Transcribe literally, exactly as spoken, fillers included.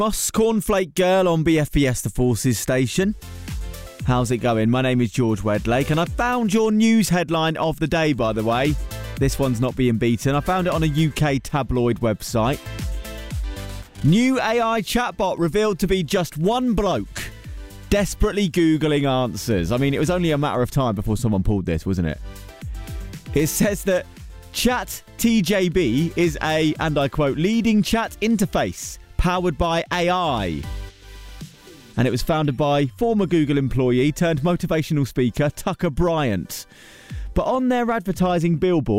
Moss, Cornflake Girl on B F Fiesta Forces station. How's it going? My name is George Wedlake, and I found your news headline of the day, by the way. This one's not being beaten. I found it on a U K tabloid website. New A I chatbot revealed to be just one bloke desperately Googling answers. I mean, it was only a matter of time before someone pulled this, wasn't it? It says that Chat T J B is a, and I quote, leading chat interface powered by A I. And it was founded by former Google employee turned motivational speaker Tucker Bryant. But on their advertising billboard,